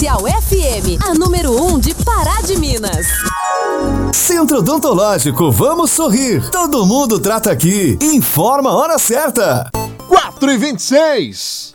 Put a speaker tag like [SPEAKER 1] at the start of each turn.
[SPEAKER 1] Comercial FM, a número 1 de Pará de Minas.
[SPEAKER 2] Centro Odontológico, vamos sorrir. Todo mundo trata aqui. Informa a hora certa.
[SPEAKER 3] 4h26.